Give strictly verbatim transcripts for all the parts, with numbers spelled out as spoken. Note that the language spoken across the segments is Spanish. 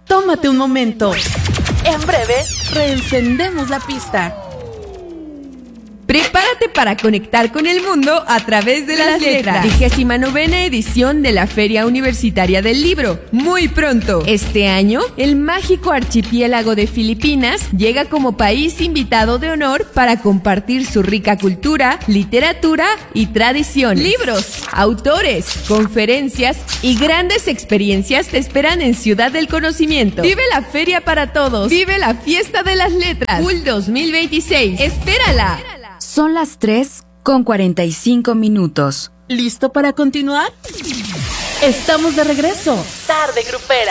tómate un momento. En breve, reencendemos la pista. Prepárate para conectar con el mundo a través de las, las letras. Vigésima novena edición de la Feria Universitaria del Libro. Muy pronto. Este año, el mágico archipiélago de Filipinas llega como país invitado de honor para compartir su rica cultura, literatura y tradiciones. Libros, autores, conferencias y grandes experiencias te esperan en Ciudad del Conocimiento. Vive la feria para todos. Vive la fiesta de las letras. U L dos mil veintiséis. ¡Espérala! Son las tres con cuarenta y cinco minutos. ¿Listo para continuar? Estamos de regreso. Tarde Grupera.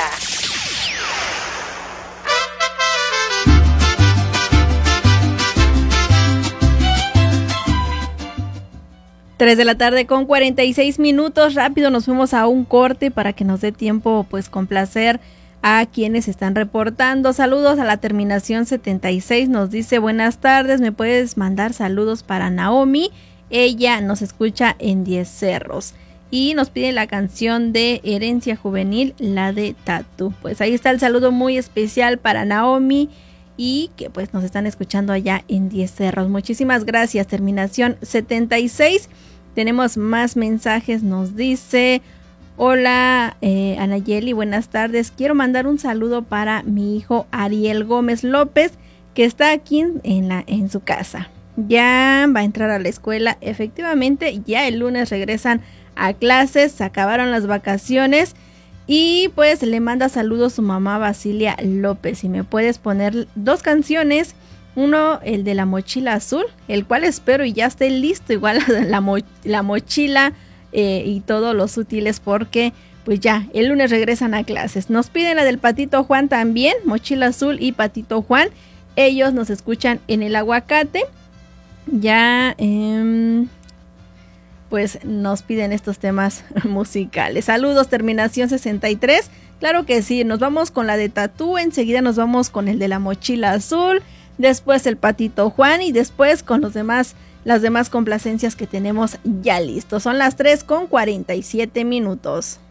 Tres de la tarde con cuarenta y seis minutos. Rápido nos fuimos a un corte para que nos dé tiempo, pues, complacer a quienes están reportando. Saludos a la terminación setenta y seis, nos dice: buenas tardes, me puedes mandar saludos para Naomi, ella nos escucha en Diez Cerros, y nos pide la canción de Herencia Juvenil, la de Tatu. Pues ahí está el saludo muy especial para Naomi y que pues nos están escuchando allá en Diez Cerros. Muchísimas gracias, terminación setenta y seis. Tenemos más mensajes, nos dice: hola, eh, Anayeli, buenas tardes. Quiero mandar un saludo para mi hijo Ariel Gómez López, que está aquí en, en, la, en su casa. Ya va a entrar a la escuela. Efectivamente, ya el lunes regresan a clases, se acabaron las vacaciones. Y pues le manda saludos su mamá Basilia López. Y me puedes poner dos canciones. Uno, el de La Mochila Azul, el cual espero y ya esté listo. Igual la, mo- la mochila Eh, y todos los útiles, porque pues ya el lunes regresan a clases. Nos piden la del Patito Juan también, Mochila Azul y Patito Juan. Ellos nos escuchan en el Aguacate. Ya eh, pues nos piden estos temas musicales. Saludos, terminación sesenta y tres. Claro que sí, nos vamos con la de Tatú, enseguida nos vamos con el de La Mochila Azul, después el Patito Juan y después con los demás las demás complacencias que tenemos ya listos. Son las tres con cuarenta y siete minutos.